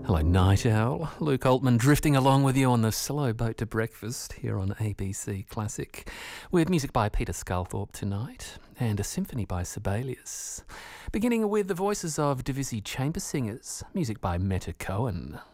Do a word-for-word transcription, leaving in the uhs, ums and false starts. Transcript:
Hello, Night Owl. Luke Altman drifting along with you on the slow boat to breakfast here on A B C Classic, with music by Peter Sculthorpe tonight and a symphony by Sibelius. Beginning with the voices of Debussy Chamber Singers, music by Meta Cohen.